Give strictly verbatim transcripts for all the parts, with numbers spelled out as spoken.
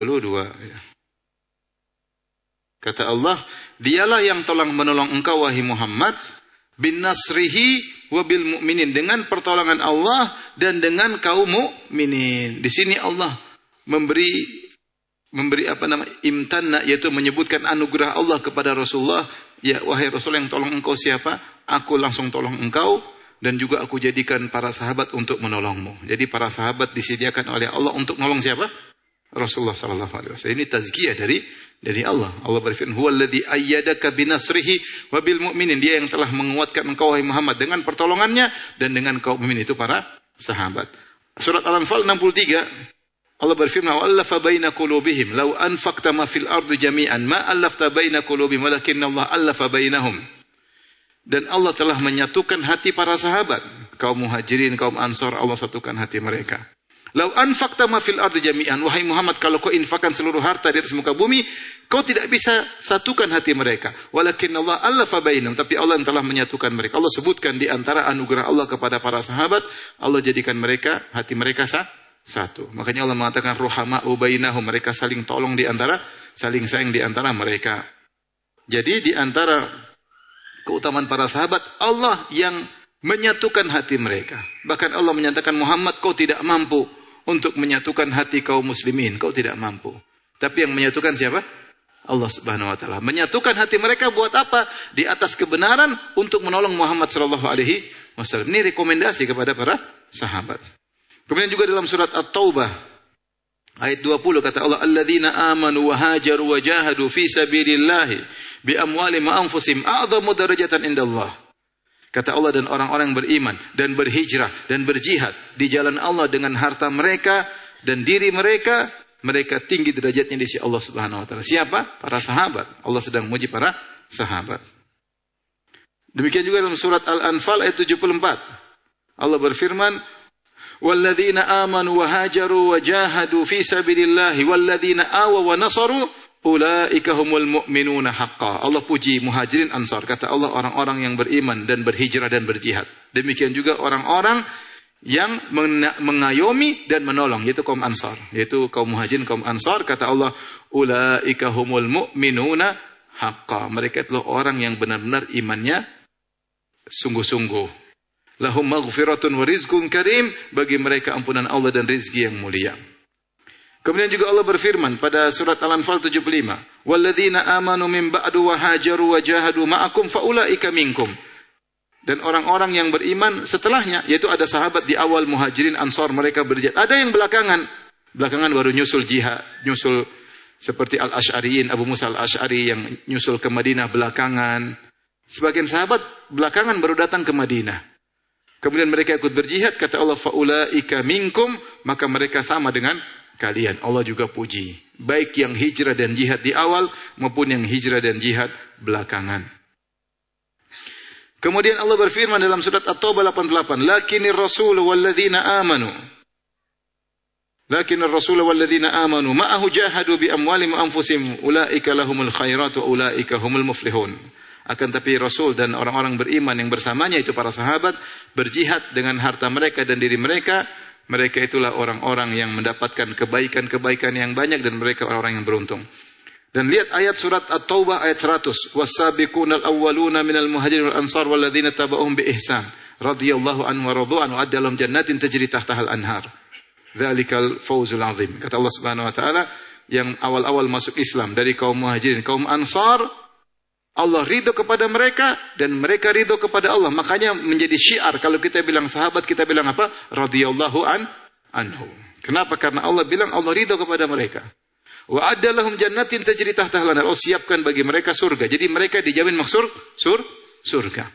dua. Kata Allah, dialah yang telah menolong engkau wahai Muhammad bin nasrihi wa bil mu'minin, dengan pertolongan Allah dan dengan kaum mukminin. Di sini Allah memberi memberi apa nama imtanna, yaitu menyebutkan anugerah Allah kepada Rasulullah. Ya wahai Rasul, yang tolong engkau siapa? Aku langsung tolong engkau, dan juga aku jadikan para sahabat untuk menolongmu. Jadi para sahabat disediakan oleh Allah untuk menolong siapa? Rasulullah sallallahu alaihi wasallam. Ini tazkiyah dari dari Allah. Allah berfirman, "Huwallazi ayyadaka binasrihi wa bil mu'minin." Dia yang telah menguatkan engkau wahai Muhammad dengan pertolongannya dan dengan kaum mukminin, itu para sahabat. Surat Al-Anfal enam puluh tiga, Allah berfirman, "Wa'alafa baina qulubihim law anfaqta ma fil ardi jami'an ma alafta baina qulubihim walakinna Allah alafa bainahum." Dan Allah telah menyatukan hati para sahabat, kaum Muhajirin, kaum Ansar, Allah satukan hati mereka. Lau anfaqta ma fil ardi jami'an, wahai Muhammad, kalau kau infakkan seluruh harta di atas muka bumi, kau tidak bisa satukan hati mereka. Walakin Allah allafa bainahum, tapi Allah yang telah menyatukan mereka. Allah sebutkan di antara anugerah Allah kepada para sahabat, Allah jadikan mereka, hati mereka sah, satu. Makanya Allah mengatakan ruhama'u bainahum, mereka saling tolong di antara, saling sayang di antara mereka. Jadi di antara keutamaan para sahabat, Allah yang menyatukan hati mereka. Bahkan Allah menyatakan, Muhammad, kau tidak mampu untuk menyatukan hati kaum muslimin, kau tidak mampu. Tapi yang menyatukan siapa? Allah Subhanahu wa taala. Menyatukan hati mereka buat apa? Di atas kebenaran, untuk menolong Muhammad sallallahu alaihi wasallam. Ini rekomendasi kepada para sahabat. Kemudian juga dalam surat At-Taubah ayat dua puluh kata Allah, "Alladzina amanu wa hajaru wa jahadu fi sabilillahi bi amwalihim wa anfusihim a'dhamu darajatan indallah." Kata Allah, dan orang-orang yang beriman dan berhijrah dan berjihad di jalan Allah dengan harta mereka dan diri mereka, mereka tinggi derajatnya di sisi Allah Subhanahu wa taala. Siapa? Para sahabat. Allah sedang memuji para sahabat. Demikian juga dalam surat Al-Anfal ayat tujuh puluh empat. Allah berfirman, "Walladzina amanu wa hajaru wa jahadu fi sabilillahi walladzina awaw wa nasaru ulaika humul mu'minuna haqqan." Allah puji Muhajirin Ansar. Kata Allah, orang-orang yang beriman dan berhijrah dan berjihad. Demikian juga orang-orang yang mengayomi dan menolong, yaitu kaum Ansar, yaitu kaum Muhajirin, kaum Ansar. Kata Allah, ulaika humul mu'minuna haqqan. Mereka itulah orang yang benar-benar imannya sungguh-sungguh. Lahum maghfiratun wa rizqun karim. Bagi mereka ampunan Allah dan rizki yang mulia. Kemudian juga Allah berfirman pada surat Al-Anfal tujuh puluh lima, "Walladzina amanu min ba'du wa hajaru wa jahadu ma'akum faulaika minkum." Dan orang-orang yang beriman setelahnya, yaitu ada sahabat di awal Muhajirin Ansar, mereka berjihad. Ada yang belakangan, belakangan baru nyusul jihad, nyusul seperti Al-Asy'ariyin, Abu Musa Al-Asy'ari yang nyusul ke Madinah belakangan. Sebagian sahabat belakangan baru datang ke Madinah. Kemudian mereka ikut berjihad, kata Allah, faulaika minkum, maka mereka sama dengan kalian. Allah juga puji, baik yang hijrah dan jihad di awal maupun yang hijrah dan jihad belakangan. Kemudian Allah berfirman dalam surat At-Taubah delapan puluh delapan, "Lakinir rasul walladzina amanu." Lakinir rasul walladzina amanu ma'ahu jahadu bi amwalihim wa anfusihim ulaika lahumul khairat wa ulaika humul muflihun. Akan tapi Rasul dan orang-orang beriman yang bersamanya, itu para sahabat, berjihad dengan harta mereka dan diri mereka. Mereka itulah orang-orang yang mendapatkan kebaikan-kebaikan yang banyak, dan mereka orang-orang yang beruntung. Dan lihat ayat surat At-Taubah ayat seratus. "Was-sabiqunal awwaluna minal muhajirin wal ansar walladzina tabauhum bi ihsan radhiyallahu anhu wa radu anhu adda lahum jannatin tajri tahtahal anhar. Dzalikal fawzul azim." Kata Allah Subhanahu wa taala, yang awal-awal masuk Islam dari kaum Muhajirin, kaum Ansar, Allah ridho kepada mereka dan mereka ridho kepada Allah. Makanya menjadi syiar, kalau kita bilang sahabat, kita bilang apa? Radhiyallahu an anhu. Kenapa? Karena Allah bilang Allah ridho kepada mereka. Wa adda lahum jannatin tajri tahtaha al-anhar. Oh, siapkan bagi mereka surga. Jadi mereka dijamin maksur sur surga.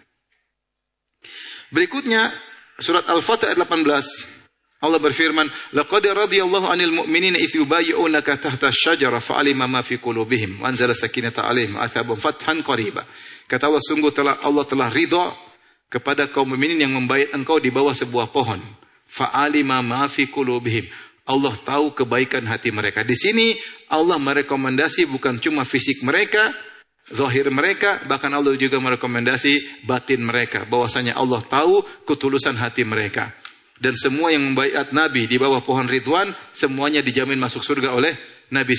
Berikutnya surat Al-Fatih ayat delapan belas. Allah berfirman, "Laqad radiyallahu 'anil mu'minina idh yubayyi'unaka tahta asy-syajarah fa'alima ma fi qulubihim wa anzala sakinata 'alaihim wa athaba fathan qariba." Kata Allah, sungguh telah Allah telah ridha kepada kaum mukminin yang membayar engkau di bawah sebuah pohon. Fa'alima ma fi qulubihim. Allah tahu kebaikan hati mereka. Di sini Allah merekomendasi bukan cuma fisik mereka, zahir mereka, bahkan Allah juga merekomendasi batin mereka. Bahwasanya Allah tahu ketulusan hati mereka. Dan semua yang membaiat Nabi di bawah pohon Ridwan, semuanya dijamin masuk surga oleh Nabi